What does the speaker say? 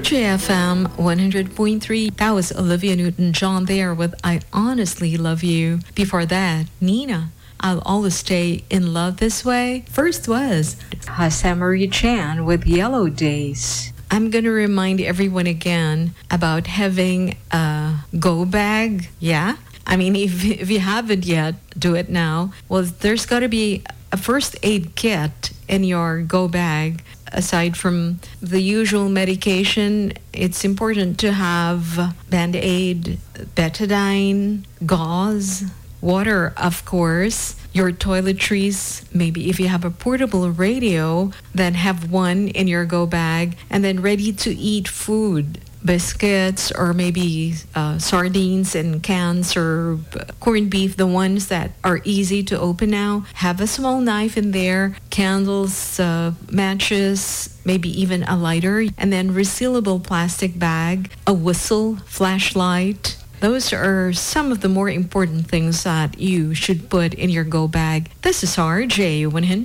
RJFM 100.3. That was Olivia Newton-John there with I Honestly Love You. Before that, Nina, I'll Always Stay in Love This Way. First was Hasamarie Chan with Yellow Days. I'm going to remind everyone again about having a go bag. Yeah? I mean, if you haven't yet, do it now. Well, there's got to be a first aid kit in your go bag. Aside from the usual medication, it's important to have Band-Aid, betadine, gauze, water, of course, your toiletries, maybe if you have a portable radio, then have one in your go bag, and then ready-to-eat food. Biscuits or maybe sardines in cans or corned beef, the ones that are easy to open now. Have a small knife in there, candles, matches, maybe even a lighter, and then resealable plastic bag, a whistle, flashlight. Those are some of the more important things that you should put in your go bag. This is RJ 100.